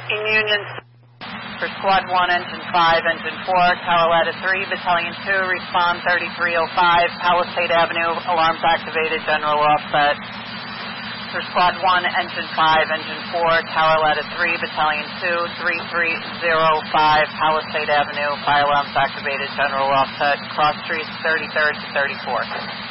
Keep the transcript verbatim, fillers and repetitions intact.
In Union for Squad one, Engine five, Engine four, Carolina three, Battalion two, respond thirty-three oh five, Palisade Avenue, alarms activated, general offset. For Squad one, Engine five, Engine four, Carolina three, Battalion two, thirty-three oh five, Palisade Avenue, fire alarms activated, general offset, cross streets thirty-third to thirty-fourth.